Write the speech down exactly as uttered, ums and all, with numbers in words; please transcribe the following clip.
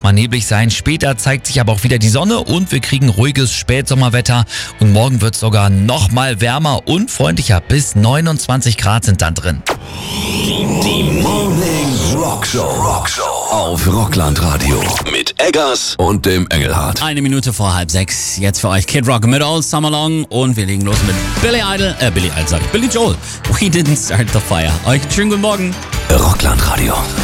erstmal neblig sein. Später zeigt sich aber auch wieder die Sonne und wir kriegen ruhiges Spätsommerwetter. Und morgen wird es sogar noch mal wärmer und freundlicher. Bis neunundzwanzig Grad sind dann drin. Die Morning Rockshow. Rockshow auf Rockland-Radio. Mit Eggers und dem Engelhardt. Eine Minute vor halb sechs. Jetzt für euch Kid Rock mit All Summer Long. Und wir legen los mit Billy Idol, äh, Billy Idol, sag ich, Billy Joel. We didn't start the fire. Euch schönen guten Morgen. Rockland-Radio.